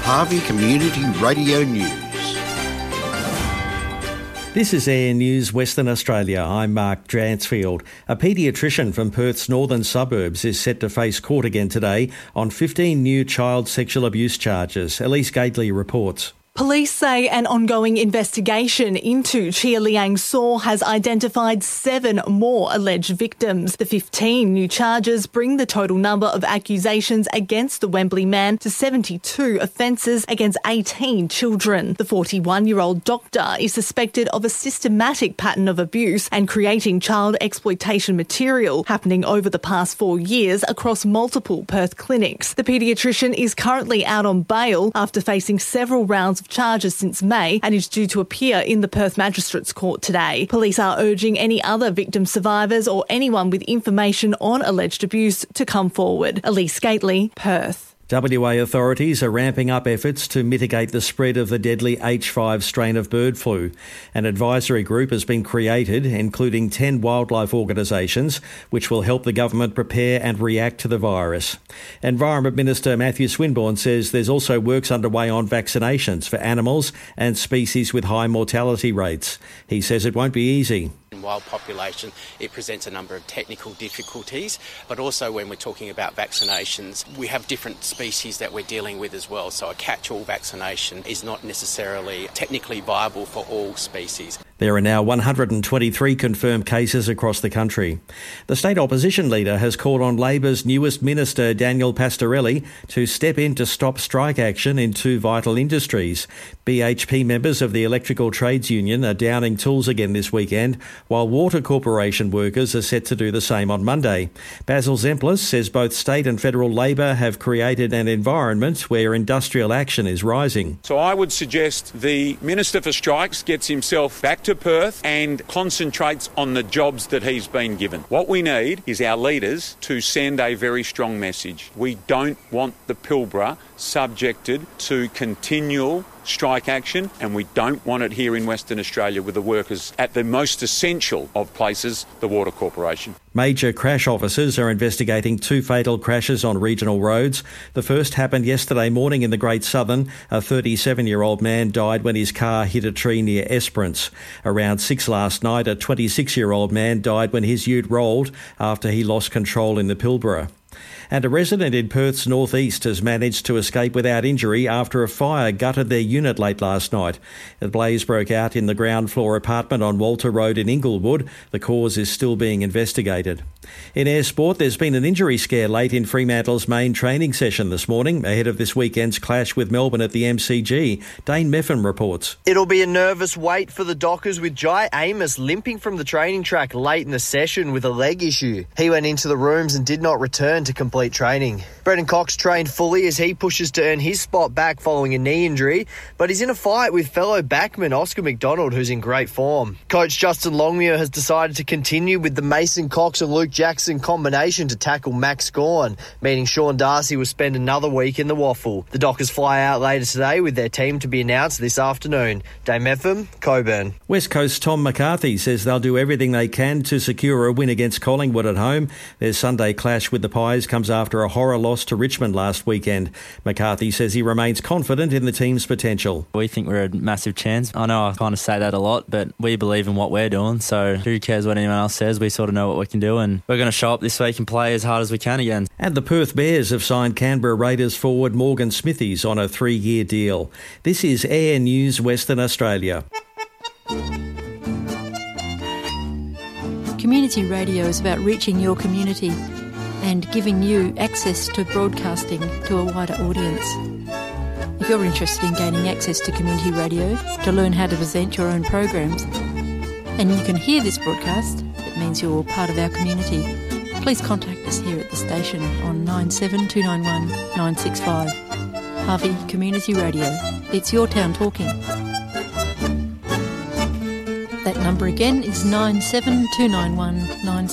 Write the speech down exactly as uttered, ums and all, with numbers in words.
Harvey Community Radio News. This is A N News Western Australia. I'm Mark Dransfield. A paediatrician from Perth's northern suburbs is set to face court again today on fifteen new child sexual abuse charges. Elise Gately reports. Police say an ongoing investigation into Chia Liang Saw has identified seven more alleged victims. The fifteen new charges bring the total number of accusations against the Wembley man to seventy-two offences against eighteen children. The forty-one-year-old doctor is suspected of a systematic pattern of abuse and creating child exploitation material happening over the past four years across multiple Perth clinics. The paediatrician is currently out on bail after facing several rounds of charges since May and is due to appear in the Perth Magistrates Court today. Police are urging any other victim survivors or anyone with information on alleged abuse to come forward. Elise Gately, Perth. W A authorities are ramping up efforts to mitigate the spread of the deadly H five strain of bird flu. An advisory group has been created, including ten wildlife organisations, which will help the government prepare and react to the virus. Environment Minister Matthew Swinburne says there's also works underway on vaccinations for animals and species with high mortality rates. He says it won't be easy. In wild population, it presents a number of technical difficulties, but also when we're talking about vaccinations, we have different species that we're dealing with as well. So a catch-all vaccination is not necessarily technically viable for all species. There are now one hundred twenty-three confirmed cases across the country. The state opposition leader has called on Labor's newest minister, Daniel Pastorelli, to step in to stop strike action in two vital industries. B H P members of the Electrical Trades Union are downing tools again this weekend, while Water Corporation workers are set to do the same on Monday. Basil Zemplis says both state and federal Labor have created an environment where industrial action is rising. So I would suggest the Minister for Strikes gets himself back to Perth and concentrates on the jobs that he's been given. What we need is our leaders to send a very strong message. We don't want the Pilbara subjected to continual strike action, and we don't want it here in Western Australia with the workers at the most essential of places, the Water Corporation. Major crash officers are investigating two fatal crashes on regional roads. The first happened yesterday morning in the Great Southern. A thirty-seven-year-old man died when his car hit a tree near Esperance. Around six last night, a twenty-six-year-old man died when his ute rolled after he lost control in the Pilbara. And a resident in Perth's northeast has managed to escape without injury after a fire gutted their unit late last night. The blaze broke out in the ground floor apartment on Walter Road in Inglewood. The cause is still being investigated. In air sport, there's been an injury scare late in Fremantle's main training session this morning, ahead of this weekend's clash with Melbourne at the M C G. Dane Meffin reports. It'll be a nervous wait for the Dockers, with Jai Amos limping from the training track late in the session with a leg issue. He went into the rooms and did not return to complete training. Brendan Cox trained fully as he pushes to earn his spot back following a knee injury, but he's in a fight with fellow backman Oscar McDonald, who's in great form. Coach Justin Longmuir has decided to continue with the Mason Cox and Luke Jackson combination to tackle Max Gawn, meaning Sean Darcy will spend another week in the waffle. The Dockers fly out later today with their team to be announced this afternoon. Dame F M, Coburn. West Coast Tom McCarthy says they'll do everything they can to secure a win against Collingwood at home. Their Sunday clash with the Pies comes after a horror loss to Richmond last weekend. McCarthy says he remains confident in the team's potential. We think we're a massive chance. I know I kind of say that a lot, but we believe in what we're doing, so who cares what anyone else says? We sort of know what we can do, and we're going to show up this week and play as hard as we can again. And the Perth Bears have signed Canberra Raiders forward Morgan Smithies on a three-year deal. This is A N News Western Australia. Community radio is about reaching your community and giving you access to broadcasting to a wider audience. If you're interested in gaining access to community radio to learn how to present your own programs, and you can hear this broadcast, it means you're part of our community. Please contact us here at the station on nine seven two nine one nine six five. Harvey Community Radio. It's your town talking. That number again is nine seven two nine one nine six five.